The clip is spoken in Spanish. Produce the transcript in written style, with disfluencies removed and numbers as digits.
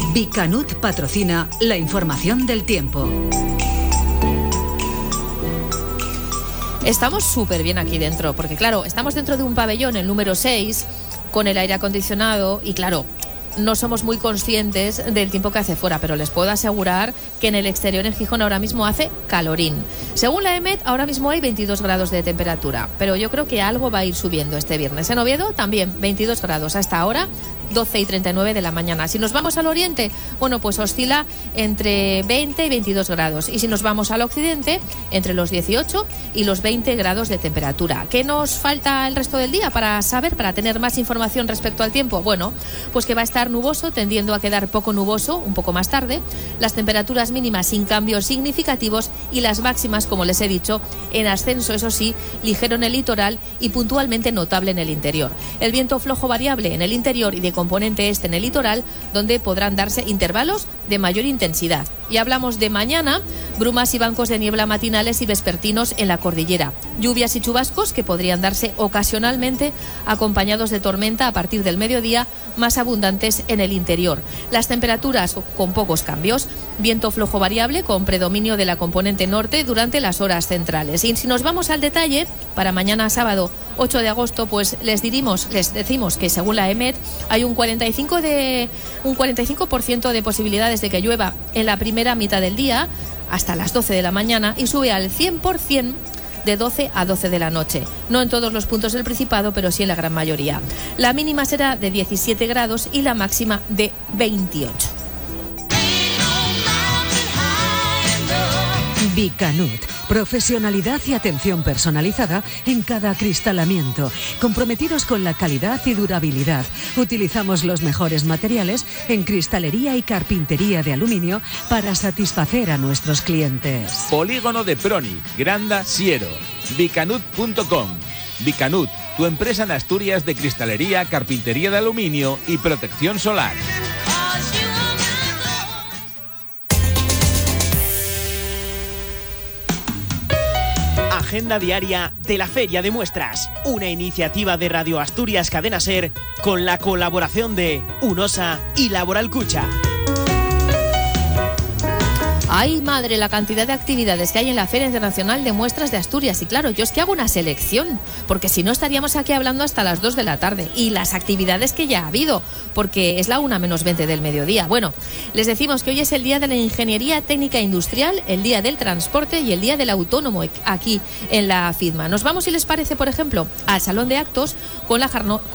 Bicanut patrocina la información del tiempo. Estamos súper bien aquí dentro, porque claro, estamos dentro de un pabellón, el número 6, con el aire acondicionado y claro, no somos muy conscientes del tiempo que hace fuera, pero les puedo asegurar que en el exterior en Gijón ahora mismo hace calorín. Según la EMET, ahora mismo hay 22 grados de temperatura, pero yo creo que algo va a ir subiendo este viernes. En Oviedo también 22 grados hasta ahora, 12:39 de la mañana. Si nos vamos al oriente, bueno, pues oscila entre 20 y 22 grados. Y si nos vamos al occidente, entre los 18 y los 20 grados de temperatura. ¿Qué nos falta el resto del día para tener más información respecto al tiempo? Bueno, pues que va a estar nuboso, tendiendo a quedar poco nuboso, un poco más tarde. Las temperaturas mínimas sin cambios significativos y las máximas, como les he dicho, en ascenso, eso sí, ligero en el litoral y puntualmente notable en el interior. El viento flojo variable en el interior y de componente este en el litoral, donde podrán darse intervalos de mayor intensidad. Y hablamos de mañana, brumas y bancos de niebla matinales y vespertinos en la cordillera. Lluvias y chubascos que podrían darse ocasionalmente acompañados de tormenta a partir del mediodía, más abundantes en el interior. Las temperaturas con pocos cambios, viento flojo variable con predominio de la componente norte durante las horas centrales. Y si nos vamos al detalle, para mañana sábado 8 de agosto, pues les decimos que según la EMET hay un 45% de posibilidades de que llueva en la primera mitad del día hasta las 12 de la mañana y sube al 100% de 12 a 12 de la noche. No en todos los puntos del Principado, pero sí en la gran mayoría. La mínima será de 17 grados y la máxima de 28. Bicanut, profesionalidad y atención personalizada en cada acristalamiento, comprometidos con la calidad y durabilidad. Utilizamos los mejores materiales en cristalería y carpintería de aluminio para satisfacer a nuestros clientes. Polígono de Proni, Granda, Siero. Bicanut.com. Bicanut, tu empresa en Asturias de cristalería, carpintería de aluminio y protección solar. Agenda diaria de la Feria de Muestras, una iniciativa de Radio Asturias Cadena Ser con la colaboración de UNOSA y Laboral Cucha. ¡Ay, madre! La cantidad de actividades que hay en la Feria Internacional de Muestras de Asturias. Y claro, yo es que hago una selección, porque si no estaríamos aquí hablando hasta las 2 de la tarde. Y las actividades que ya ha habido, porque es la 1:20 del mediodía. Bueno, les decimos que hoy es el Día de la Ingeniería Técnica Industrial, el Día del Transporte y el Día del Autónomo aquí en la FIDMA. Nos vamos, si les parece, por ejemplo, al Salón de Actos con la